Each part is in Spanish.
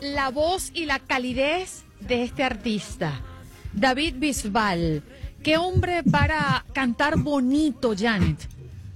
la voz y la calidez de este artista, David Bisbal. Qué hombre para cantar bonito, Janet.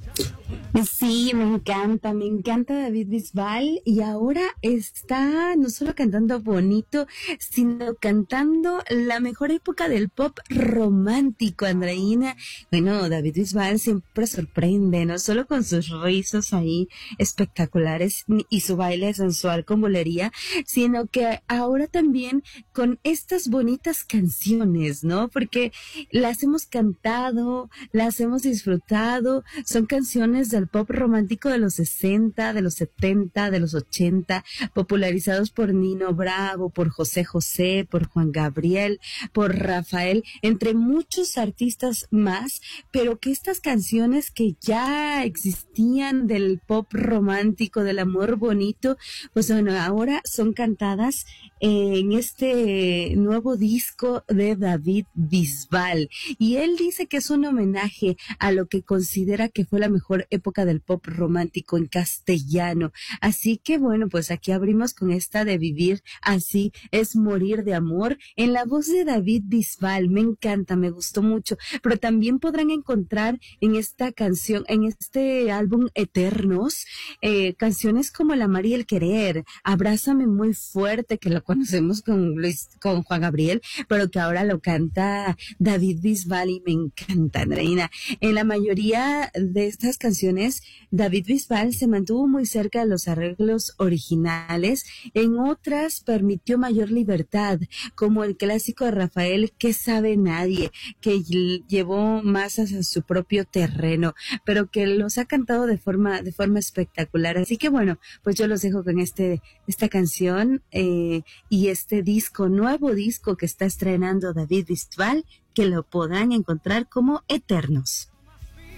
Sí, me encanta David Bisbal y ahora está no solo cantando bonito, sino cantando la mejor época del pop romántico, Andreina. Bueno, David Bisbal siempre sorprende, no solo con sus rizos ahí espectaculares y su baile sensual con bolería, sino que ahora también con estas bonitas canciones, ¿no? Porque las hemos cantado, las hemos disfrutado, son canciones del pop romántico de los 60, de los 70, de los 80, popularizados por Nino Bravo, por José José, por Juan Gabriel, por Rafael, entre muchos artistas más, pero que estas canciones que ya existían del pop romántico, del amor bonito, pues bueno, ahora son cantadas en este nuevo disco de David Bisbal. Y él dice que es un homenaje a lo que considera que fue la mejor época del pop romántico en castellano. Así que bueno, pues aquí abrimos con esta de Vivir así es morir de amor, en la voz de David Bisbal. Me encanta, me gustó mucho, pero también podrán encontrar en esta canción, en este álbum Eternos, canciones como El amar y el querer, Abrázame muy fuerte, que lo conocemos con Juan Gabriel, pero que ahora lo canta David Bisbal y me encanta, Andreina. En la mayoría de estas canciones, David Bisbal se mantuvo muy cerca de los arreglos originales, en otras permitió mayor libertad, como el clásico de Rafael, ¿Qué sabe nadie?, que llevó más hacia su propio terreno, pero que los ha cantado de forma espectacular. Así que bueno, pues yo los dejo con esta canción y este nuevo disco que está estrenando David Bisbal, que lo podrán encontrar como Eternos.